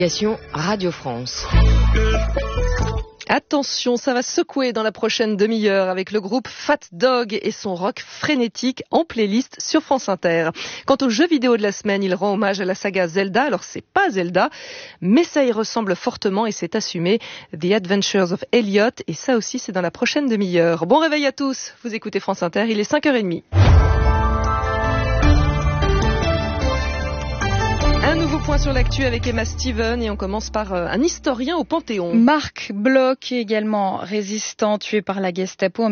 Radio France. Attention, ça va secouer dans la prochaine demi-heure avec le groupe Fat Dog et son rock frénétique en playlist sur France Inter. Quant au jeu vidéo de la semaine, il rend hommage à la saga Zelda. Alors c'est pas Zelda, mais ça y ressemble fortement et c'est assumé. The Adventures of Elliot, et ça aussi c'est dans la prochaine demi-heure. Bon réveil à tous, vous écoutez France Inter, il est 5h30. Un nouveau point sur l'actu avec Emma Steven et on commence par un historien au Panthéon. Marc Bloch, également résistant tué par la Gestapo en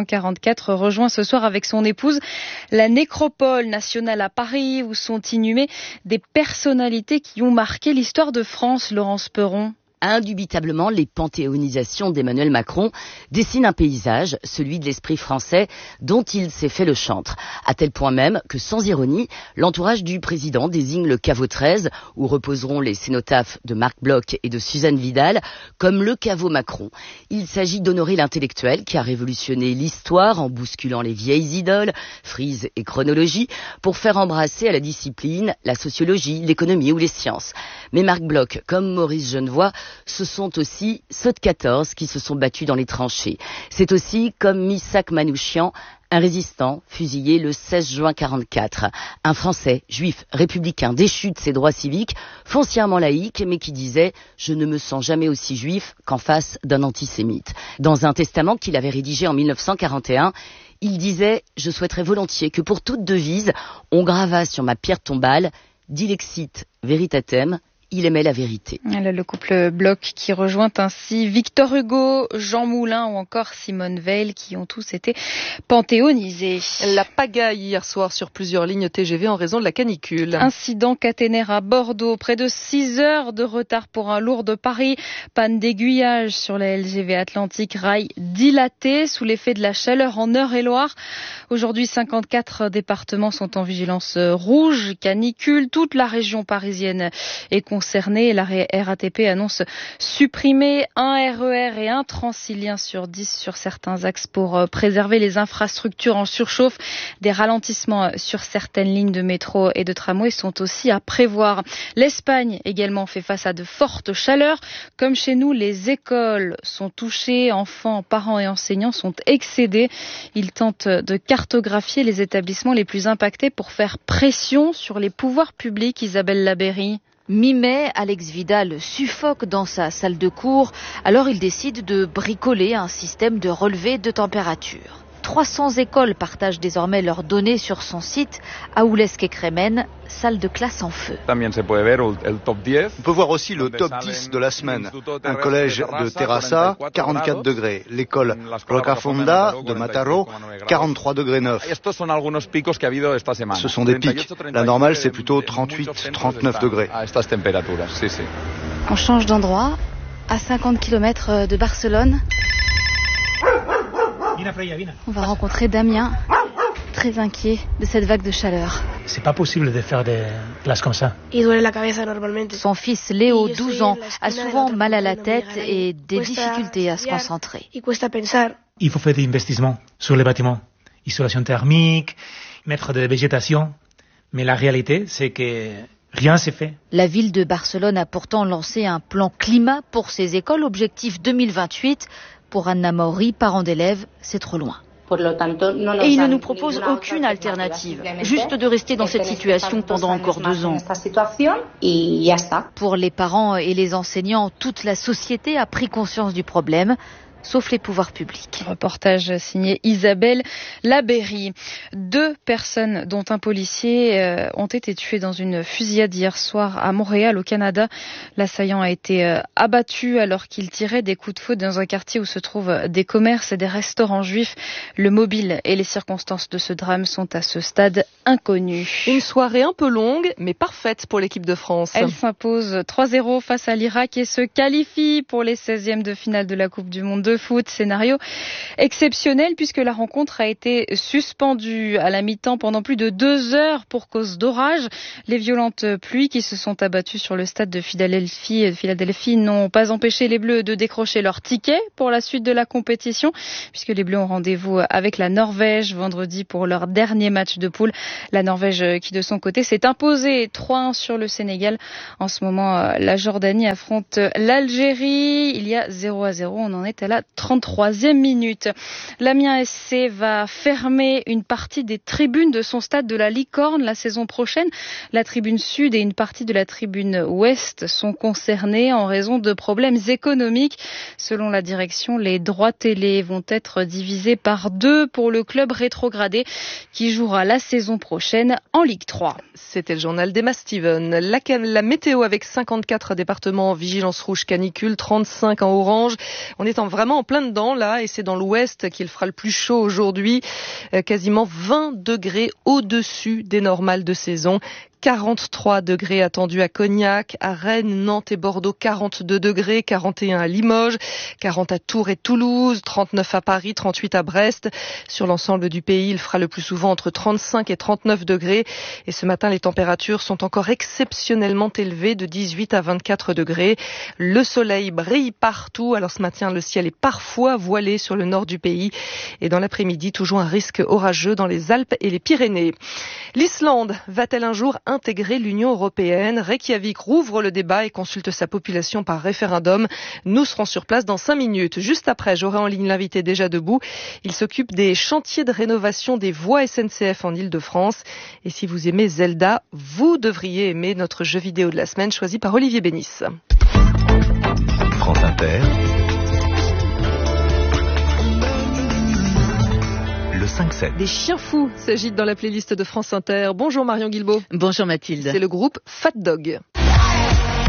1944, rejoint ce soir avec son épouse la nécropole nationale à Paris où sont inhumées des personnalités qui ont marqué l'histoire de France, Laurence Perron. Indubitablement, les panthéonisations d'Emmanuel Macron dessinent un paysage, celui de l'esprit français, dont il s'est fait le chantre. À tel point même que, sans ironie, l'entourage du président désigne le caveau 13, où reposeront les cénotaphes de Marc Bloch et de Suzanne Vidal, comme le caveau Macron. Il s'agit d'honorer l'intellectuel qui a révolutionné l'histoire en bousculant les vieilles idoles, frises et chronologie, pour faire embrasser à la discipline la sociologie, l'économie ou les sciences. Mais Marc Bloch, comme Maurice Genevoix, ce sont aussi ceux de 14 qui se sont battus dans les tranchées. C'est aussi comme Missak Manouchian, un résistant fusillé le 16 juin 44. Un Français, juif, républicain, déchu de ses droits civiques, foncièrement laïque, mais qui disait « Je ne me sens jamais aussi juif qu'en face d'un antisémite ». Dans un testament qu'il avait rédigé en 1941, il disait « Je souhaiterais volontiers que pour toute devise, on gravât sur ma pierre tombale « Dilexit veritatem ». Il aimait la vérité. Le couple Bloch qui rejoint ainsi Victor Hugo, Jean Moulin ou encore Simone Veil qui ont tous été panthéonisés. La pagaille hier soir sur plusieurs lignes TGV en raison de la canicule. Incident caténaire à Bordeaux, près de 6 heures de retard pour un lourd de Paris. Panne d'aiguillage sur la LGV Atlantique, rail dilaté sous l'effet de la chaleur en Eure-et-Loire. Aujourd'hui, 54 départements sont en vigilance rouge, canicule. Toute la région parisienne est concernée. La RATP annonce supprimer un RER et un Transilien sur 10 sur certains axes pour préserver les infrastructures en surchauffe. Des ralentissements sur certaines lignes de métro et de tramway sont aussi à prévoir. L'Espagne également fait face à de fortes chaleurs. Comme chez nous, les écoles sont touchées. Enfants, parents et enseignants sont excédés. Ils tentent de cartographier les établissements les plus impactés pour faire pression sur les pouvoirs publics. Isabelle Labéry. Mi-mai, Alex Vidal suffoque dans sa salle de cours, alors il décide de bricoler un système de relevé de température. 300 écoles partagent désormais leurs données sur son site, Aoulesque et Crémen, salle de classe en feu. On peut voir aussi le top 10 de la semaine. Un collège de Terrassa, 44 degrés. L'école Rocafonda de Mataró, 43 degrés 9. Ce sont des pics. La normale, c'est plutôt 38-39 degrés. On change d'endroit, à 50 km de Barcelone. On va rencontrer Damien, très inquiet de cette vague de chaleur. C'est pas possible de faire des classes comme ça. Son fils Léo, 12 ans, a souvent mal à la tête et des difficultés à se concentrer. Il faut faire des investissements sur les bâtiments. Isolation thermique, mettre de la végétation. Mais la réalité, c'est que rien s'est fait. La ville de Barcelone a pourtant lancé un plan climat pour ses écoles, objectif 2028. Pour Anna Mauri, parent d'élèves, c'est trop loin. Et il ne nous propose aucune alternative, juste de rester dans cette situation pendant encore 2 ans. Pour les parents et les enseignants, toute la société a pris conscience du problème, sauf les pouvoirs publics. Reportage signé Isabelle Labéry. 2 personnes, dont un policier, ont été tuées dans une fusillade hier soir à Montréal, au Canada. L'assaillant a été abattu alors qu'il tirait des coups de feu dans un quartier où se trouvent des commerces et des restaurants juifs. Le mobile et les circonstances de ce drame sont à ce stade inconnus. Une soirée un peu longue, mais parfaite pour l'équipe de France. Elle s'impose 3-0 face à l'Irak et se qualifie pour les 16e de finale de la Coupe du Monde de foot. Scénario exceptionnel puisque la rencontre a été suspendue à la mi-temps pendant plus de 2 heures pour cause d'orage. Les violentes pluies qui se sont abattues sur le stade de Philadelphie n'ont pas empêché les Bleus de décrocher leur ticket pour la suite de la compétition puisque les Bleus ont rendez-vous avec la Norvège vendredi pour leur dernier match de poule. La Norvège qui de son côté s'est imposée 3-1 sur le Sénégal. En ce moment, la Jordanie affronte l'Algérie. Il y a 0-0. On en est à la 33e minute. L'Amiens SC va fermer une partie des tribunes de son stade de la Licorne la saison prochaine. La tribune sud et une partie de la tribune ouest sont concernées en raison de problèmes économiques. Selon la direction, les droits télé vont être divisés par 2 pour le club rétrogradé qui jouera la saison prochaine en Ligue 3. C'était le journal d'Emma Steven. La météo avec 54 départements en vigilance rouge canicule, 35 en orange. On est vraiment en plein dedans là et c'est dans l'ouest qu'il fera le plus chaud aujourd'hui. Quasiment 20 degrés au-dessus des normales de saison. 43 degrés attendus à Cognac, à Rennes, Nantes et Bordeaux, 42 degrés, 41 à Limoges, 40 à Tours et Toulouse, 39 à Paris, 38 à Brest. Sur l'ensemble du pays, il fera le plus souvent entre 35 et 39 degrés. Et ce matin, les températures sont encore exceptionnellement élevées de 18 à 24 degrés. Le soleil brille partout. Alors ce matin, le ciel est parfois voilé sur le nord du pays. Et dans l'après-midi, toujours un risque orageux dans les Alpes et les Pyrénées. L'Islande va-t-elle un jour intégrer l'Union européenne? Reykjavik rouvre le débat et consulte sa population par référendum. Nous serons sur place dans 5 minutes. Juste après, j'aurai en ligne l'invité déjà debout. Il s'occupe des chantiers de rénovation des voies SNCF en Île-de-France. Et si vous aimez Zelda, vous devriez aimer notre jeu vidéo de la semaine choisi par Olivier Bénis. France Inter. Le 5-7. Des chiens fous s'agitent dans la playlist de France Inter. Bonjour Marion Guilbault. Bonjour Mathilde. C'est le groupe Fat Dog.